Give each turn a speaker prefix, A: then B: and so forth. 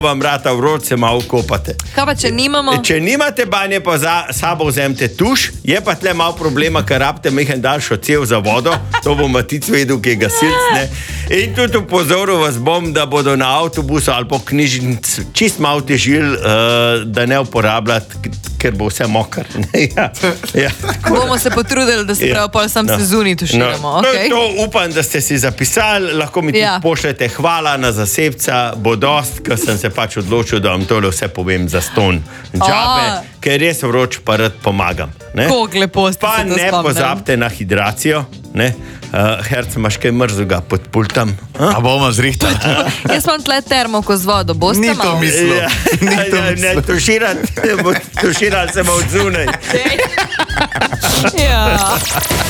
A: vam vrata vroč, se malo kopate.
B: Kaj pa, če nimamo?
A: Če nimate banje, pa sabo vzemite tuš, je pa tle malo problema, ker rabite mehen daljšo cev za vodo, to bo Matic vedel, ki je gasilc, ne. In tudi upozoril vas bom, da bodo na avtobusu ali po knjižnici čist malo težili, da ne uporabljati, ker bo vse mokr.
B: Bomo se potrudili, da se prav pol sam sezoni tuširamo.
A: To upam, da ste si zapisali, lahko mi tudi pošljete hvala na zasebca, bo dost, ker sem se pač odločil, da vam tole vse povem za ston džabe, ker res vroč pa rad pomagam.
B: Koliko lepo ste se to spomnili.
A: Pa ne pozabite na hidracijo, Herc, imaš kaj mrzega pod pultom?
C: A bomo zrihtali?
B: Jaz imam tle termoko z vodo, boste malo?
C: Ni to mislil.
A: Ne, tuširati se bo od zunaj.
B: Ja.